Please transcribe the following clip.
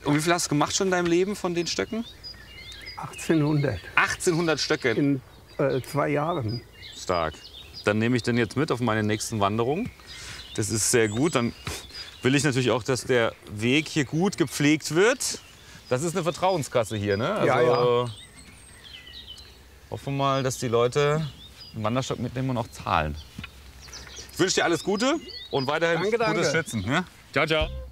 Und wie viel hast du gemacht schon in deinem Leben von den Stöcken? 1800 1800 Stöcke. in 2 Jahren. Stark. Dann nehme ich den jetzt mit auf meine nächsten Wanderungen. Das ist sehr gut. Dann will ich natürlich auch, dass der Weg hier gut gepflegt wird. Das ist eine Vertrauenskasse hier, ne? Also, Ja, ja. Hoffen wir mal, dass die Leute den Wanderstock mitnehmen und auch zahlen. Ich wünsche dir alles Gute und weiterhin Danke, danke. gutes Schwitzen. Ja? Ciao, ciao.